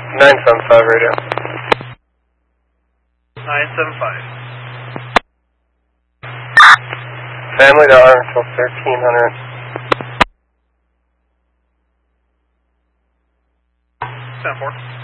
975 radio. 975. Family to Arkansas 1300. 10-4.